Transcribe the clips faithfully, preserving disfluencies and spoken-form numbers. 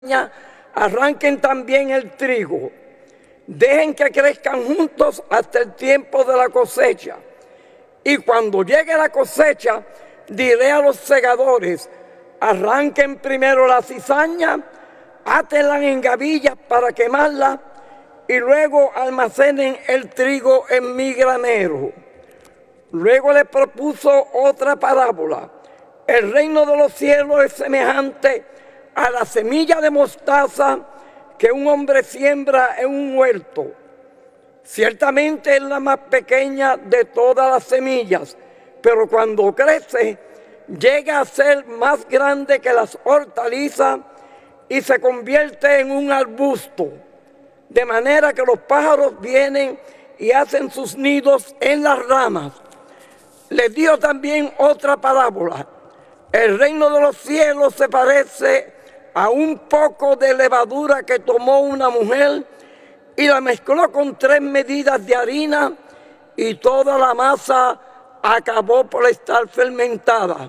arranquen también el trigo. Dejen que crezcan juntos hasta el tiempo de la cosecha. Y cuando llegue la cosecha, diré a los segadores: arranquen primero la cizaña, átenla en gavillas para quemarla, y luego almacenen el trigo en mi granero. Luego le propuso otra parábola: el reino de los cielos es semejante a la semilla de mostaza que un hombre siembra en un huerto. Ciertamente es la más pequeña de todas las semillas, pero cuando crece llega a ser más grande que las hortalizas y se convierte en un arbusto, de manera que los pájaros vienen y hacen sus nidos en las ramas. Les dio también otra parábola: el reino de los cielos se parece a un poco de levadura que tomó una mujer y la mezcló con tres medidas de harina, y toda la masa acabó por estar fermentada.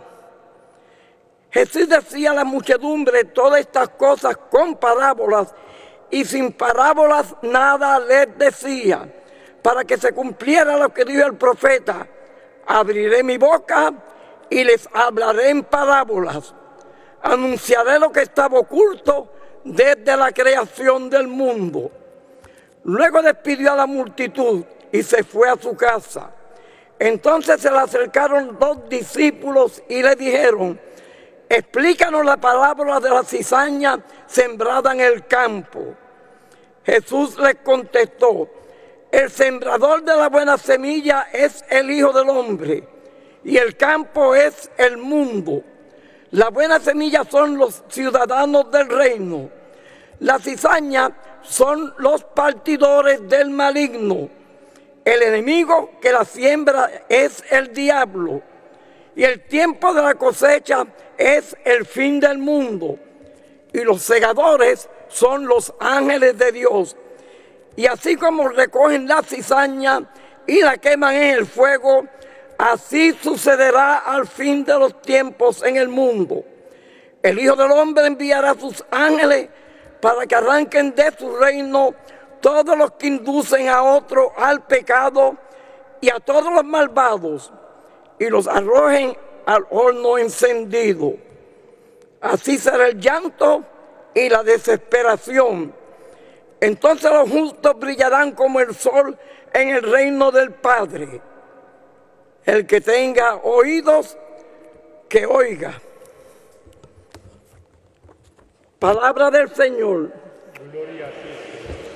Jesús decía a la muchedumbre todas estas cosas con parábolas, y sin parábolas nada les decía, para que se cumpliera lo que dijo el profeta: abriré mi boca y les hablaré en parábolas. Anunciaré lo que estaba oculto desde la creación del mundo. Luego despidió a la multitud y se fue a su casa. Entonces se le acercaron dos discípulos y le dijeron: explícanos la parábola de la cizaña sembrada en el campo. Jesús les contestó: el sembrador de la buena semilla es el Hijo del Hombre, y el campo es el mundo. La buena semilla son los ciudadanos del reino. La cizaña son los partidores del maligno. El enemigo que la siembra es el diablo. Y el tiempo de la cosecha es el fin del mundo. Y los segadores son los ángeles de Dios. Y así como recogen la cizaña y la queman en el fuego, así sucederá al fin de los tiempos en el mundo. El Hijo del Hombre enviará a sus ángeles para que arranquen de su reino todos los que inducen a otro al pecado y a todos los malvados, y los arrojen al horno encendido. Así será el llanto y la desesperación. Entonces los justos brillarán como el sol en el reino del Padre. El que tenga oídos, que oiga. Palabra del Señor. Gloria a ti.